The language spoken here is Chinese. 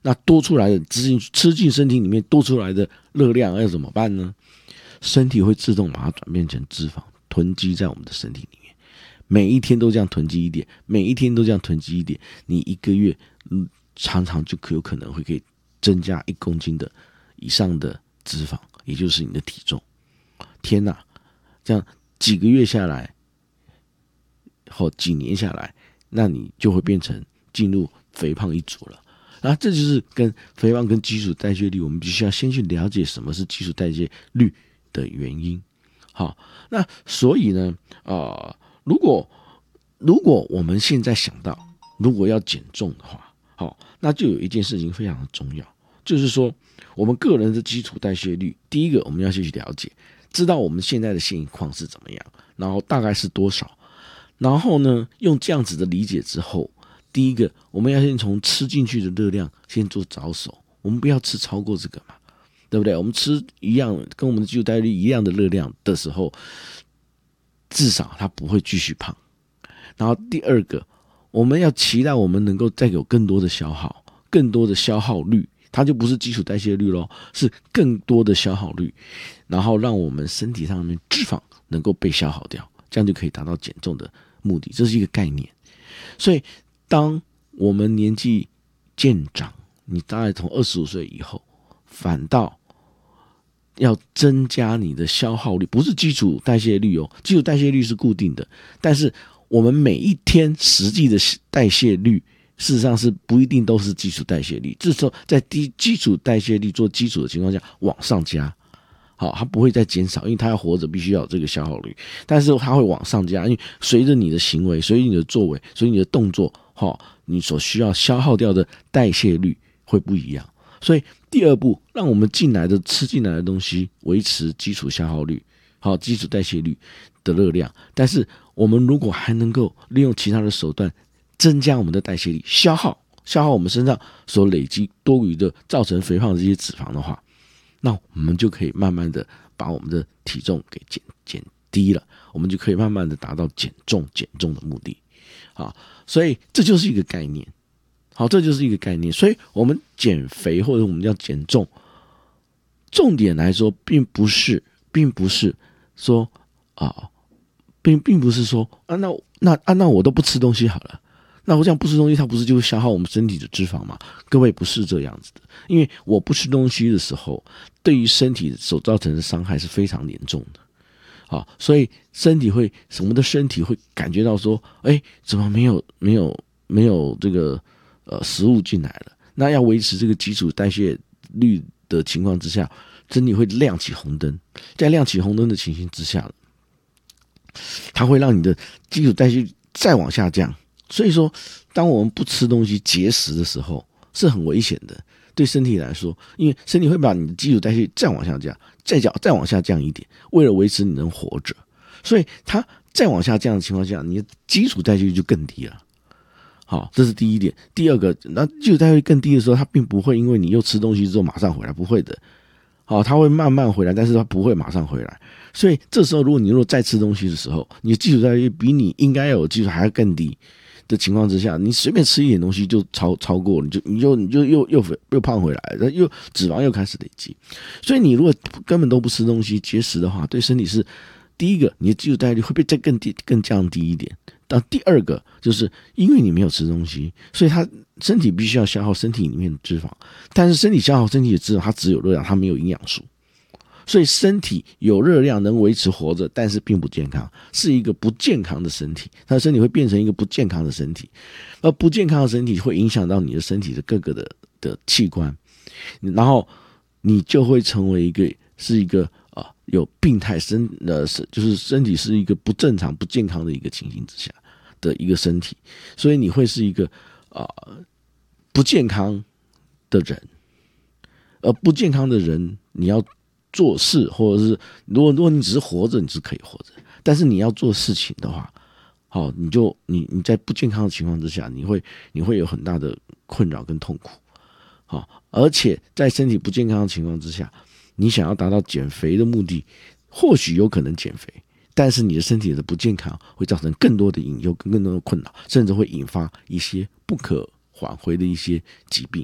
那多出来的吃进身体里面多出来的热量要怎么办呢？身体会自动把它转变成脂肪，囤积在我们的身体里面。每一天都这样囤积一点，每一天都这样囤积一点，你一个月常常就有可能会可以增加1公斤的以上的脂肪，也就是你的体重。天哪，这样几个月下来或几年下来，那你就会变成进入肥胖一族了。然后这就是跟肥胖跟基础代谢率，我们必须要先去了解什么是基础代谢率的原因。好，那所以呢，如果我们现在想到，如果要减重的话，好，那就有一件事情非常的重要，就是说我们个人的基础代谢率，第一个我们要先去了解，知道我们现在的现况是怎么样，然后大概是多少，然后呢，用这样子的理解之后，第一个我们要先从吃进去的热量先做着手，我们不要吃超过这个嘛，对不对？我们吃一样跟我们的基础代谢率一样的热量的时候，至少它不会继续胖。然后第二个，我们要期待我们能够再有更多的消耗，更多的消耗率，它就不是基础代谢率咯，是更多的消耗率，然后让我们身体上面脂肪能够被消耗掉，这样就可以达到减重的目的，这是一个概念。所以当我们年纪渐长，你大概从25岁以后，反倒要增加你的消耗率，不是基础代谢率哦，基础代谢率是固定的，但是我们每一天实际的代谢率，事实上是不一定都是基础代谢率，这时候在基础代谢率做基础的情况下往上加，好，它不会再减少，因为它要活着必须要有这个消耗率，但是它会往上加，因为随着你的行为，随着你的作为，随着你的动作，你所需要消耗掉的代谢率会不一样。所以第二步，让我们吃进来的东西维持基础消耗率，好，基础代谢率的热量，但是我们如果还能够利用其他的手段增加我们的代谢率，消耗我们身上所累积多余的造成肥胖的这些脂肪的话，那我们就可以慢慢的把我们的体重给减低了，我们就可以慢慢的达到减重的目的。好，所以这就是一个概念。好，这就是一个概念。所以我们减肥或者我们要减重，重点来说并不是说并不是说那我都不吃东西好了，那我这样不吃东西，它不是就会消耗我们身体的脂肪吗？各位，不是这样子的，因为我不吃东西的时候，对于身体所造成的伤害是非常严重的。好，所以我们的身体会感觉到说，怎么没有这个食物进来了？那要维持这个基础代谢率的情况之下，身体会亮起红灯，在亮起红灯的情形之下，它会让你的基础代谢再往下降。所以说，当我们不吃东西节食的时候，是很危险的，对身体来说，因为身体会把你的基础代谢再往下降，再往下降一点，为了维持你能活着，所以它再往下降的情况下，你的基础代谢率就更低了。好，这是第一点。第二个，那基础代谢率更低的时候，它并不会因为你又吃东西之后马上回来，不会的。好，它会慢慢回来，但是它不会马上回来。所以这时候，如果再吃东西的时候，你的基础代谢率比你应该有的基础还要更低的情况之下，你随便吃一点东西就超过，你就又胖回来了，又脂肪又开始累积。所以你如果根本都不吃东西节食的话，对身体是第一个，你的基础代谢率会被再更降低一点。但第二个就是因为你没有吃东西，所以它身体必须要消耗身体里面的脂肪，但是身体消耗身体的脂肪，它只有热量，它没有营养素。所以身体有热量能维持活着，但是并不健康，是一个不健康的身体，它的身体会变成一个不健康的身体，而不健康的身体会影响到你的身体的各个的器官，然后你就会成为是一个有病态就是身体是一个不正常不健康的一个情形之下的一个身体，所以你会是一个不健康的人，而不健康的人你要做事，或者是如果你只是活着，你是可以活着，但是你要做事情的话，好，你在不健康的情况之下，你会有很大的困扰跟痛苦。好，而且在身体不健康的情况之下，你想要达到减肥的目的，或许有可能减肥，但是你的身体的不健康会造成更多的隐忧跟更多的困扰，甚至会引发一些不可挽回的一些疾病。